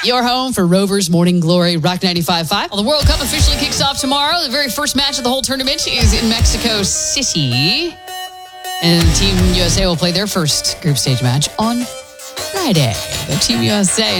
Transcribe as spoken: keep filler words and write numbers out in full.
Your home for Rovers Morning Glory, Rock ninety-five point five. Well, the World Cup officially kicks off tomorrow. The very first match of the whole tournament is in Mexico City. And Team U S A will play their first group stage match on Friday. But Team U S A